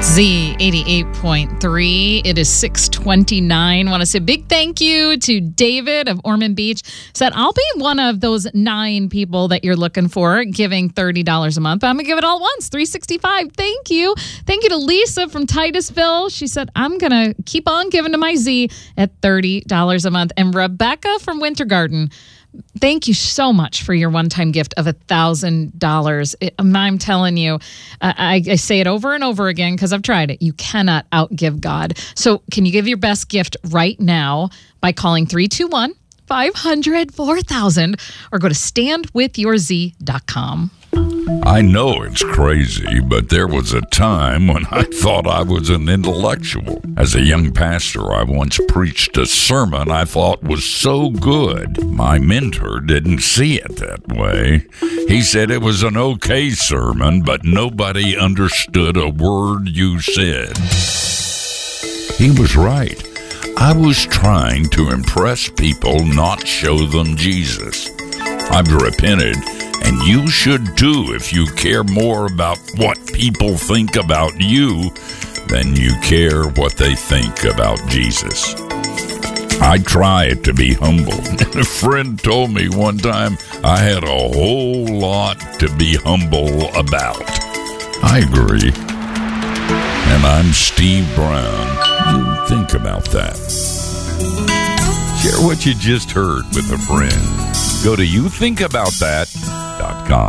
Z88.3. It is 6:29. Want to say a big thank you to David of Ormond Beach. Said, I'll be one of those 9 people that you're looking for giving $30 a month. I'm going to give it all at once, $365. Thank you. Thank you to Lisa from Titusville. She said, I'm going to keep on giving to my Z at $30 a month. And Rebecca from Winter Garden, thank you so much for your one-time gift of $1,000. I'm telling you, I say it over and over again because I've tried it. You cannot outgive God. So can you give your best gift right now by calling 321-500-4000 or go to standwithyourz.com. I know it's crazy, but there was a time when I thought I was an intellectual. As a young pastor, I once preached a sermon I thought was so good. My mentor didn't see it that way. He said it was an okay sermon, but nobody understood a word you said. He was right. I was trying to impress people, not show them Jesus. I've repented. And you should too if you care more about what people think about you than you care what they think about Jesus. I try to be humble. And a friend told me one time I had a whole lot to be humble about. I agree. And I'm Steve Brown. You think about that. Share what you just heard with a friend. Go to youthinkaboutthat.com.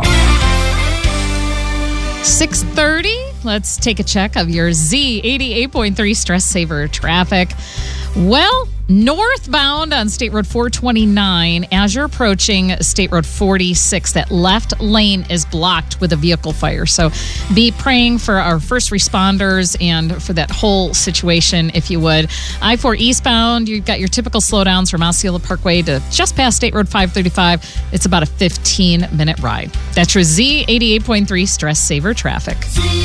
6:30. Let's take a check of your Z88.3 Stress Saver traffic. Well, northbound on State Road 429, as you're approaching State Road 46, that left lane is blocked with a vehicle fire. So be praying for our first responders and for that whole situation, if you would. I-4 eastbound, you've got your typical slowdowns from Osceola Parkway to just past State Road 535. It's about a 15-minute ride. That's your Z88.3 Stress Saver traffic.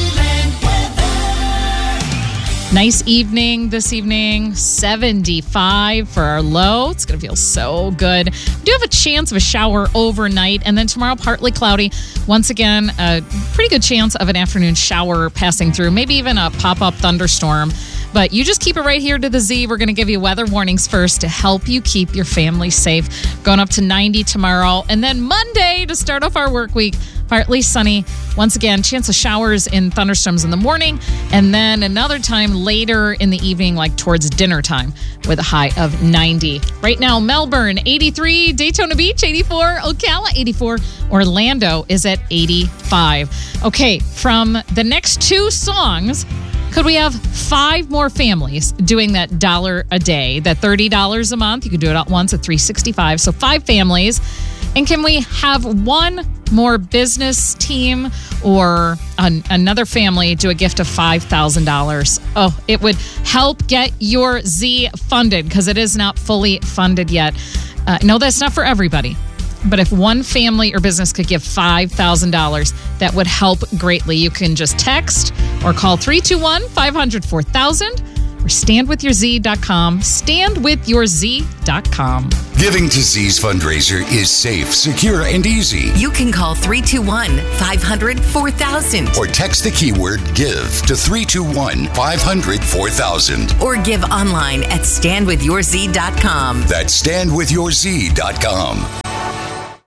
Nice evening this evening, 75 for our low. It's going to feel so good. We do have a chance of a shower overnight, and then tomorrow partly cloudy. Once again, a pretty good chance of an afternoon shower passing through, maybe even a pop-up thunderstorm. But you just keep it right here to the Z. We're going to give you weather warnings first to help you keep your family safe. Going up to 90 tomorrow, and then Monday to start off our work week. Partly sunny. Once again, chance of showers and thunderstorms in the morning, and then another time later in the evening, like towards dinner time, with a high of 90. Right now, Melbourne, 83. Daytona Beach, 84. Ocala, 84. Orlando is at 85. Okay, from the next 2 songs, could we have 5 more families doing that $1 a day, that $30 a month? You could do it at once at $365. So 5 families. And can we have 1 more business team or another family do a gift of $5,000? Oh, it would help get your Z funded because it is not fully funded yet. No, that's not for everybody. But if 1 family or business could give $5,000, that would help greatly. You can just text or call 321-500-4000 or standwithyourz.com. Standwithyourz.com. Giving to Z's fundraiser is safe, secure, and easy. You can call 321-500-4000. Or text the keyword GIVE to 321-500-4000. Or give online at standwithyourz.com. That's standwithyourz.com.